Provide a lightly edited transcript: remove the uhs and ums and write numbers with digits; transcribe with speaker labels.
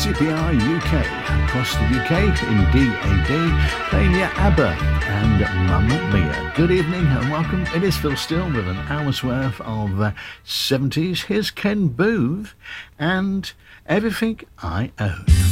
Speaker 1: CPR UK, across the UK in DAB, playing you ABBA and Mamma Mia. Good evening and welcome. It is Phil Still with an hour's worth of 70s. Here's Ken Booth and Everything I Own.